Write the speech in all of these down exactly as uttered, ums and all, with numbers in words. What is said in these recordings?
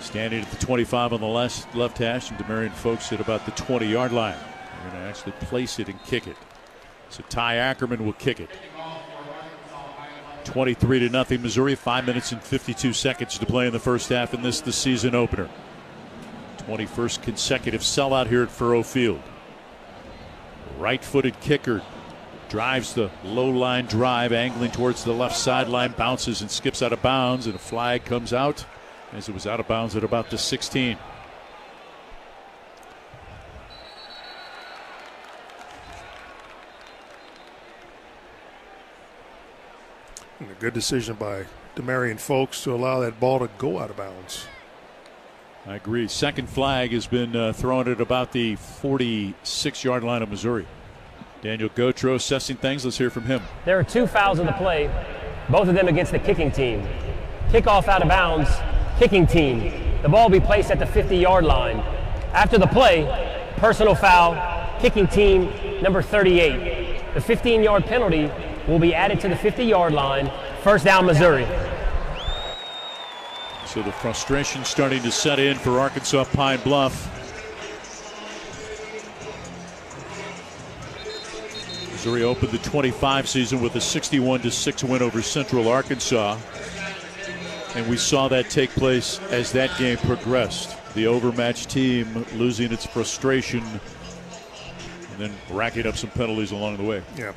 Standing at the twenty-five on the left, left hash, and Demarion Folks at about the twenty-yard line. They're going to actually place it and kick it. So Ty Ackerman will kick it. twenty-three to nothing Missouri. Five minutes and fifty-two seconds to play in the first half, and this the season opener. twenty-first consecutive sellout here at Furrow Field. Right-footed kicker drives the low line drive, angling towards the left sideline, bounces and skips out of bounds, and a flag comes out as it was out of bounds at about the sixteen. And a good decision by Demarion Folks to allow that ball to go out of bounds. I agree. Second flag has been uh, thrown at about the forty-six-yard line of Missouri. Daniel Gautreau assessing things. Let's hear from him. There are two fouls in the play, both of them against the kicking team. Kickoff out of bounds, kicking team. The ball will be placed at the fifty-yard line. After the play, personal foul, kicking team number thirty-eight. The fifteen-yard penalty will be added to the fifty-yard line. First down, Missouri. So the frustration starting to set in for Arkansas Pine Bluff. Missouri opened the twenty-five season with a sixty-one to six win over Central Arkansas. And we saw that take place as that game progressed. The overmatched team losing its frustration and then racking up some penalties along the way. Yeah.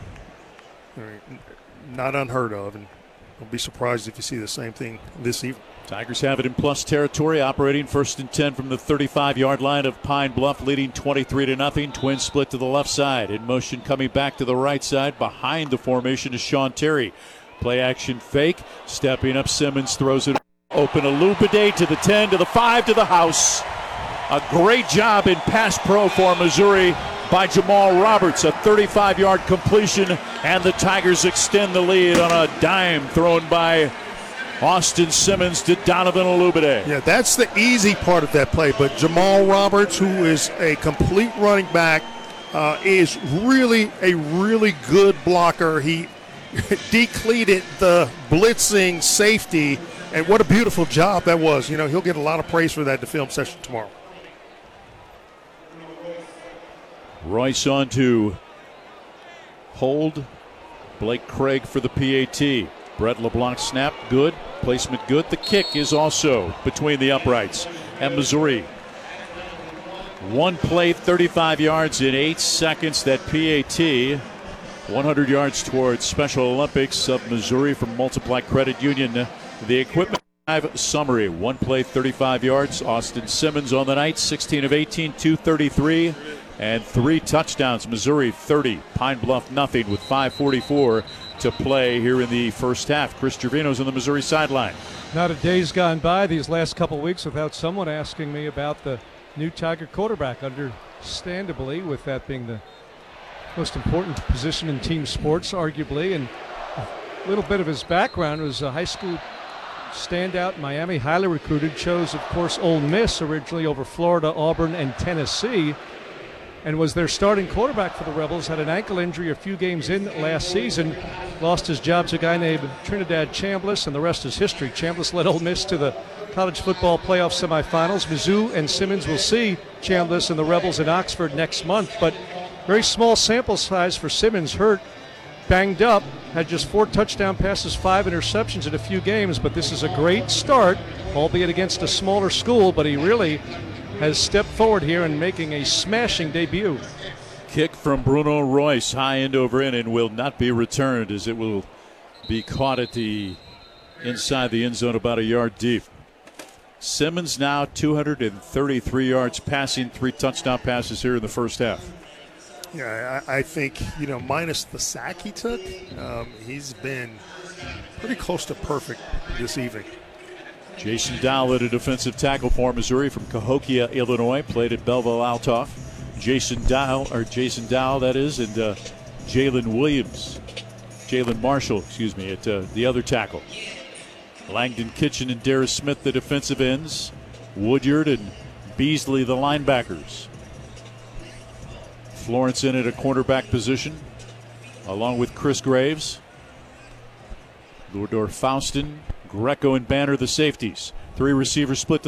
Not unheard of, and don't be surprised if you see the same thing this evening. Tigers have it in plus territory, operating first and ten from the thirty-five-yard line of Pine Bluff, leading twenty-three to nothing. Twins split to the left side. In motion coming back to the right side. Behind the formation is Sean Terry. Play action fake. Stepping up, Simmons throws it open. Olubide to the ten, to the five, to the house. A great job in pass pro for Missouri by Jamal Roberts. A thirty-five-yard completion, and the Tigers extend the lead on a dime thrown by Austin Simmons to Donovan Olubide. Yeah, that's the easy part of that play, but Jamal Roberts, who is a complete running back, uh, is really a really good blocker. He decleated the blitzing safety, and what a beautiful job that was. You know, he'll get a lot of praise for that in the film session tomorrow. Royce on to hold. Blake Craig for the P A T. Brett LeBlanc snap, good. Placement good. The kick is also between the uprights. And Missouri, one play, thirty-five yards in eight seconds. That P A T, one hundred yards towards Special Olympics of Missouri from Multiply Credit Union. The equipment drive summary, one play, thirty-five yards. Austin Simmons on the night, sixteen of eighteen, two thirty-three, and three touchdowns. Missouri thirty, Pine Bluff nothing with five forty-four to play here in the first half. Chris Gervino's on the Missouri sideline. Not a day's gone by these last couple weeks without someone asking me about the new Tiger quarterback, understandably, with that being the most important position in team sports, arguably. And a little bit of his background was a high school standout in Miami, highly recruited, chose, of course, Ole Miss originally over Florida, Auburn, and Tennessee, and was their starting quarterback for the Rebels. Had an ankle injury a few games in last season, lost his job to a guy named Trinidad Chambliss, and the rest is history. Chambliss led Ole Miss to the college football playoff semifinals. Mizzou and Simmons will see Chambliss and the Rebels in Oxford next month, but very small sample size for Simmons. Hurt, banged up, had just four touchdown passes, five interceptions in a few games, but this is a great start, albeit against a smaller school, but he really has stepped forward here and making a smashing debut. Kick from Bruno Royce, high end over in, and will not be returned as it will be caught at the inside the end zone about a yard deep. Simmons now two hundred thirty-three yards passing, three touchdown passes here in the first half. Yeah, I, I think, you know, minus the sack he took, um, he's been pretty close to perfect this evening. Jason Dowell at a defensive tackle for Missouri from Cahokia, Illinois. Played at Belleville-Altough. Jason Dowell, or Jason Dowell, that is, and uh, Jalen Williams, Jalen Marshall, excuse me, at uh, the other tackle. Langdon Kitchen and Darius Smith, the defensive ends. Woodyard and Beasley, the linebackers. Florence in at a cornerback position, along with Chris Graves. Lourdor Faustin, Greco and Banner, the safeties. Three receivers split to